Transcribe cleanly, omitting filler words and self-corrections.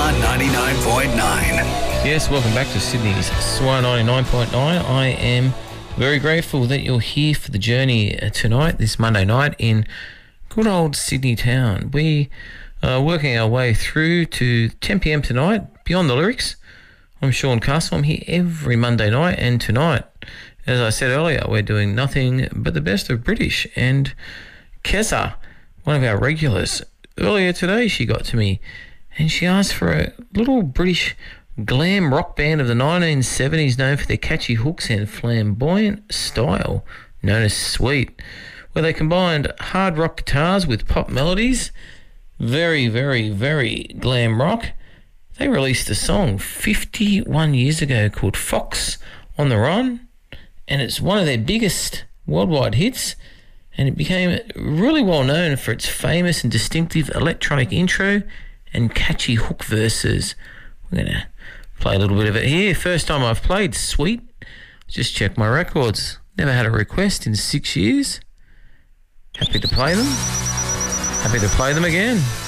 SWR 99.9. Yes, welcome back to Sydney's SWR 99.9. I am very grateful that you're here for the journey tonight, this Monday night in good old Sydney town. We are working our way through to 10 p.m. tonight, Beyond the Lyrics. I'm Sean Castle. I'm here every Monday night, and tonight, as I said earlier, we're doing nothing but the best of British. And Keza, one of our regulars, earlier today she got to me and she asked for a little British glam rock band of the 1970s known for their catchy hooks and flamboyant style, known as Sweet, where they combined hard rock guitars with pop melodies. Very, very, very glam rock. They released a song 51 years ago called Fox on the Run, and it's one of their biggest worldwide hits, and it became really well known for its famous and distinctive electronic intro and catchy hook verses. We're going to play a little bit of it here. First time I've played Sweet. Just check my records. Never had a request in 6 years. Happy to play them. Happy to play them again.